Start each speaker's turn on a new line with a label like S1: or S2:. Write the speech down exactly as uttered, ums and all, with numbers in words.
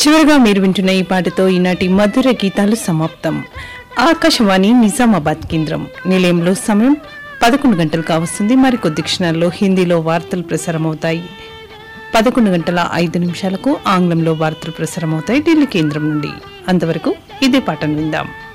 S1: చివరిగా మీరు వింటున్న ఈ పాటతో ఈనాటి మధుర గీతాలు సమాప్తం. ఆకాశవాణి నిజామాబాద్ కేంద్రం నిలయంలో సమయం పదకొండు గంటలు కావస్తుంది. మరికొద్ది క్షణాల్లో హిందీలో వార్తలు ప్రసారమవుతాయి. పదకొండు గంటల ఐదు నిమిషాలకు ఆంగ్లంలో వార్తలు ప్రసారమవుతాయి ఢిల్లీ కేంద్రం నుండి. అంతవరకు ఇదే పాటను విందాం.